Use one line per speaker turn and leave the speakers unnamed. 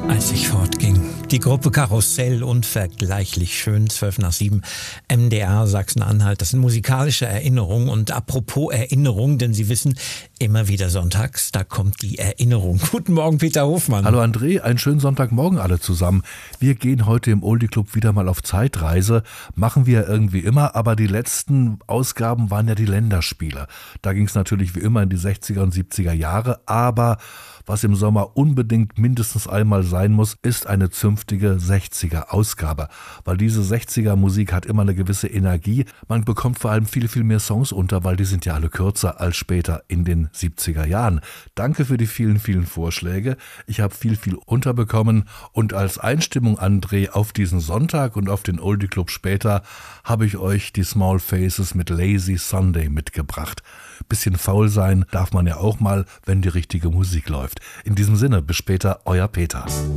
Als ich fortging. Die Gruppe Karussell, unvergleichlich schön, 6:55, MDR Sachsen-Anhalt. Das sind musikalische Erinnerungen. Und apropos Erinnerung, denn Sie wissen, immer wieder sonntags, da kommt die Erinnerung. Guten Morgen, Peter Hofmann.
Hallo André, einen schönen Sonntagmorgen alle zusammen. Wir gehen heute im Oldie Club wieder mal auf Zeitreise. Machen wir irgendwie immer, aber die letzten Ausgaben waren ja die Länderspiele. Da ging es natürlich wie immer in die 60er und 70er Jahre, aber was im Sommer unbedingt mindestens einmal sein muss, ist eine zünftige 60er-Ausgabe. Weil diese 60er-Musik hat immer eine gewisse Energie. Man bekommt vor allem viel, viel mehr Songs unter, weil die sind ja alle kürzer als später in den 70er Jahren. Danke für die vielen, vielen Vorschläge. Ich habe viel, viel unterbekommen. Und als Einstimmung, André, auf diesen Sonntag und auf den Oldie Club später habe ich euch die Small Faces mit Lazy Sunday mitgebracht. Bisschen faul sein darf man ja auch mal, wenn die richtige Musik läuft. In diesem Sinne, bis später, euer Peter.